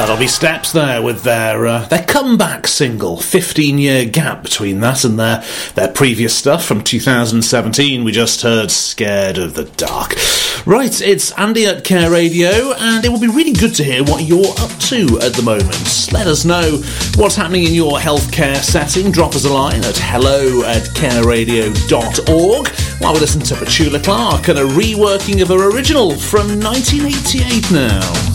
That'll be Steps there with their comeback single. 15-year gap between that and their previous stuff from 2017. We just heard Scared of the Dark. Right, it's Andy at Care Radio, and it will be really good to hear what you're up to at the moment. Let us know what's happening in your healthcare setting. Drop us a line at hello@careradio.org while we listen to Petula Clark and a reworking of her original from 1988 now.